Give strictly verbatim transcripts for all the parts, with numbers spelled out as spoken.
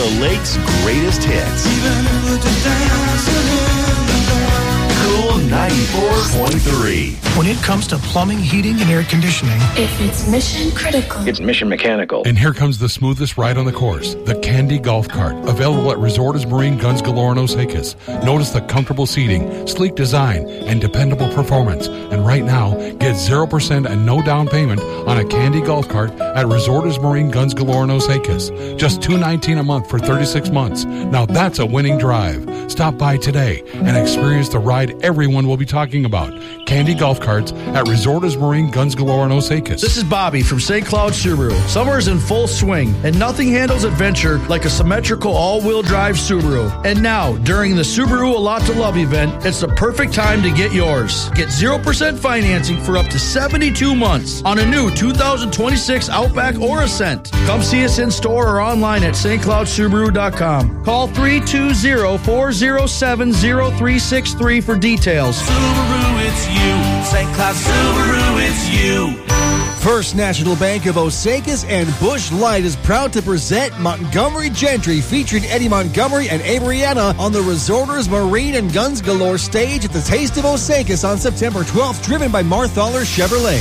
the lake's greatest hits. Even if we're just dancing in the dark. Cool ninety-four point three. When it comes to plumbing, heating, and air conditioning, if it's mission critical, it's Mission Mechanical. And here comes the smoothest ride on the course, the Candy Golf Cart, available at Resorts Marine Guns Galore in Osakis. Notice the comfortable seating, sleek design, and dependable performance. And right now, get zero percent and no down payment on a Candy Golf Cart at Resorts Marine Guns Galore in Osakis. Just two hundred nineteen dollars a month for thirty-six months. Now that's a winning drive. Stop by today and experience the ride everyone will be talking about. Candy Golf Carts at Resorts Marine Guns Galore in Osakis. This is Bobby from Saint Cloud Subaru. Summer is in full swing, and nothing handles adventure like a symmetrical all-wheel drive Subaru. And now, during the Subaru A Lot to Love event, it's the perfect time to get yours. Get zero percent financing for up to seventy-two months on a new two thousand twenty-six Outback or Ascent. Come see us in store or online at st cloud subaru dot com. Call three two zero, four zero seven, zero three six three for details. Subaru, it's you. Saint Cloud Subaru, it's you. First National Bank of Osakis and Busch Light is proud to present Montgomery Gentry, featuring Eddie Montgomery and Abriana on the Resorters Marine and Guns Galore stage at the Taste of Osakis on September twelfth, driven by Marthaler Chevrolet.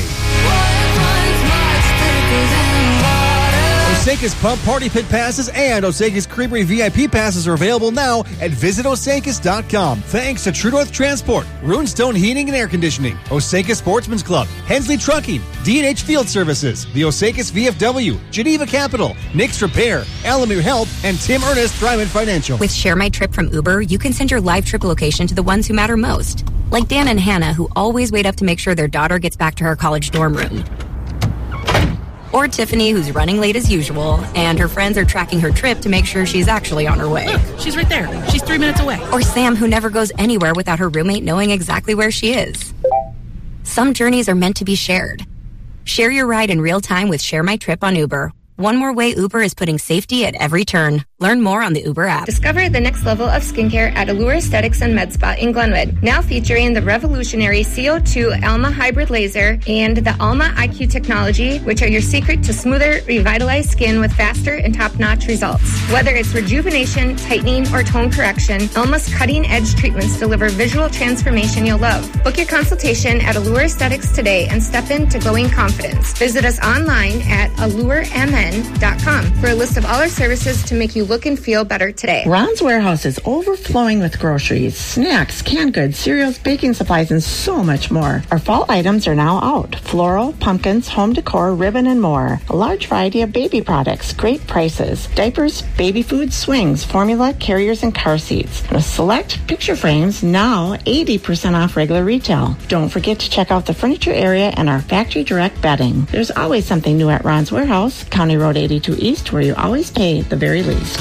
Osakis Pump Party Pit Passes and Osakis Creamery V I P Passes are available now at visit osakis dot com. Thanks to True North Transport, Runestone Heating and Air Conditioning, Osakis Sportsman's Club, Hensley Trucking, D and H Field Services, the Osakis V F W, Geneva Capital, Nick's Repair, Alamere Health, and Tim Ernest Tryman Financial. With Share My Trip from Uber, you can send your live trip location to the ones who matter most. Like Dan and Hannah, who always wait up to make sure their daughter gets back to her college dorm room. Or Tiffany, who's running late as usual, and her friends are tracking her trip to make sure she's actually on her way. Look, she's right there. She's three minutes away. Or Sam, who never goes anywhere without her roommate knowing exactly where she is. Some journeys are meant to be shared. Share your ride in real time with Share My Trip on Uber. One more way Uber is putting safety at every turn. Learn more on the Uber app. Discover the next level of skincare at Allure Aesthetics and Med Spa in Glenwood. Now featuring the revolutionary C O two Alma Hybrid Laser and the Alma I Q technology, which are your secret to smoother, revitalized skin with faster and top-notch results. Whether it's rejuvenation, tightening, or tone correction, Alma's cutting-edge treatments deliver visual transformation you'll love. Book your consultation at Allure Aesthetics today and step into glowing confidence. Visit us online at allure m n dot com for a list of all our services to make you look and feel better today. Ron's Warehouse is overflowing with groceries, snacks, canned goods, cereals, baking supplies, and so much more. Our fall items are now out. Floral, pumpkins, home decor, ribbon, and more. A large variety of baby products, great prices. Diapers, baby food, swings, formula, carriers, and car seats. And a select picture frames, now eighty percent off regular retail. Don't forget to check out the furniture area and our factory direct bedding. There's always something new at Ron's Warehouse, County Road eighty-two East, where you always pay the very least.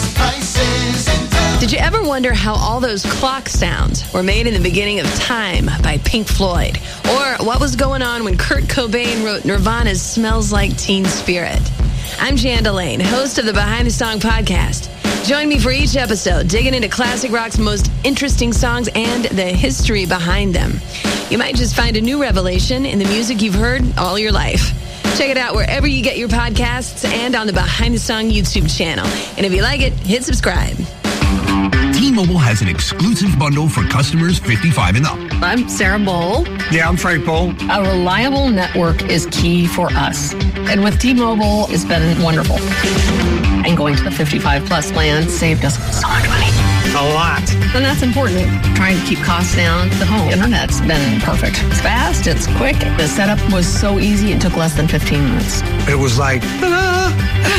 Did you ever wonder how all those clock sounds were made in the beginning of Time by Pink Floyd? Or what was going on when Kurt Cobain wrote Nirvana's Smells Like Teen Spirit? I'm Jan Delane, host of the Behind the Song podcast. Join me for each episode, digging into classic rock's most interesting songs and the history behind them. You might just find a new revelation in the music you've heard all your life. Check it out wherever you get your podcasts and on the Behind the Song YouTube channel. And if you like it, hit subscribe. T-Mobile has an exclusive bundle for customers fifty-five and up. I'm Sarah Bowl. Yeah, I'm Frank Bowl. A reliable network is key for us. And with T-Mobile, it's been wonderful. And going to the fifty-five plus plan saved us so much money. A lot. And that's important. Trying to keep costs down. The home internet's been perfect. It's fast. It's quick. The setup was so easy. It took less than fifteen minutes. It was like, ta-da!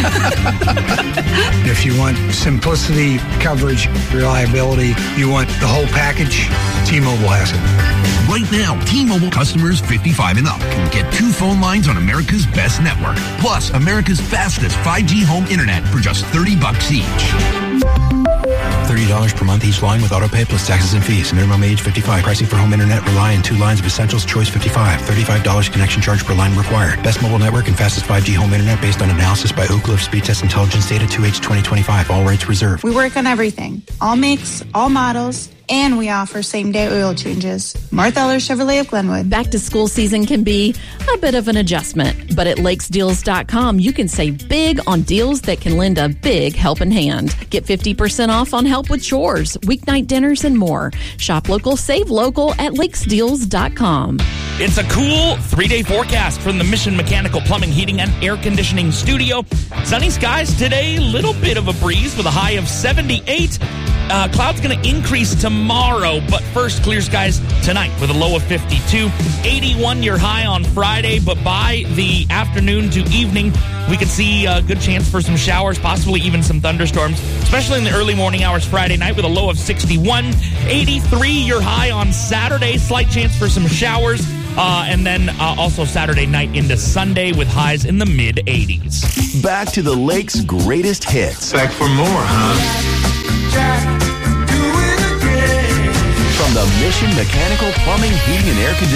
If you want simplicity, coverage, reliability, you want the whole package, T-Mobile has it. Right now, T-Mobile customers fifty-five and up can get two phone lines on America's best network, plus America's fastest five G home internet for just thirty bucks each. thirty dollars per month each line with auto pay plus taxes and fees. Minimum age fifty-five. Pricing for home internet rely on two lines of Essentials Choice fifty-five. thirty-five dollars connection charge per line required. Best mobile network and fastest five G home internet based on analysis by Oak Cliff Speed Test Intelligence Data two H twenty twenty-five. All rates reserved. We work on everything. All makes, all models, and we offer same-day oil changes. Martha Eller Chevrolet of Glenwood. Back to school season can be a bit of an adjustment, but at lakes deals dot com, you can save big on deals that can lend a big helping hand. Get fifty percent off on help with chores, weeknight dinners, and more. Shop local, save local at lakes deals dot com. It's a cool three-day forecast from the Mission Mechanical Plumbing, Heating, and Air Conditioning Studio. Sunny skies today, little bit of a breeze with a high of seventy-eight. Uh, clouds going to increase tomorrow, but first clear skies tonight with a low of fifty-two. eighty-one your high on Friday, but by the afternoon to evening, we could see a good chance for some showers, possibly even some thunderstorms, especially in the early morning hours Friday night with a low of sixty-one. eighty-three your high on Saturday, slight chance for some showers. Uh, and then uh, also Saturday night into Sunday with highs in the mid-eighties. Back to the Lake's greatest hits. Back for more, huh? Jack, do it again. From the Mission Mechanical Plumbing, Heating, and Air Conditioning